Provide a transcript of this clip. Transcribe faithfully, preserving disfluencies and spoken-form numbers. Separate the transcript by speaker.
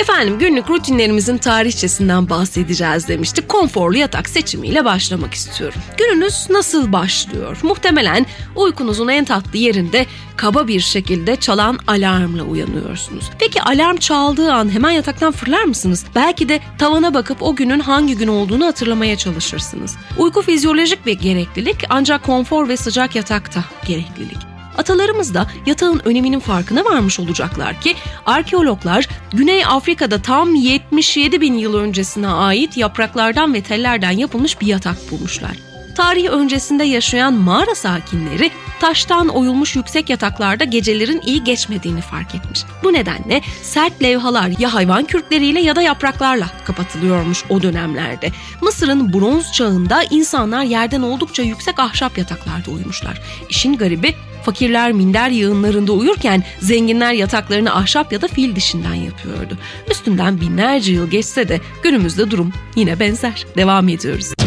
Speaker 1: Efendim günlük rutinlerimizin tarihçesinden bahsedeceğiz demiştik. Konforlu yatak seçimiyle başlamak istiyorum. Gününüz nasıl başlıyor? Muhtemelen uykunuzun en tatlı yerinde kaba bir şekilde çalan alarmla uyanıyorsunuz. Peki alarm çaldığı an hemen yataktan fırlar mısınız? Belki de tavana bakıp o günün hangi gün olduğunu hatırlamaya çalışırsınız. Uyku fizyolojik bir gereklilik, ancak konfor ve sıcak yatakta gereklilik. Atalarımız da yatağın öneminin farkına varmış olacaklar ki arkeologlar Güney Afrika'da tam yetmiş yedi bin yıl öncesine ait yapraklardan ve tellerden yapılmış bir yatak bulmuşlar. Tarih öncesinde yaşayan mağara sakinleri taştan oyulmuş yüksek yataklarda gecelerin iyi geçmediğini fark etmiş. Bu nedenle sert levhalar ya hayvan kürkleriyle ya da yapraklarla kapatılıyormuş o dönemlerde. Mısır'ın bronz çağında insanlar yerden oldukça yüksek ahşap yataklarda uyumuşlar. İşin garibi, fakirler minder yığınlarında uyurken zenginler yataklarını ahşap ya da fil dişinden yapıyordu. Üstünden binlerce yıl geçse de günümüzde durum yine benzer. Devam ediyoruz.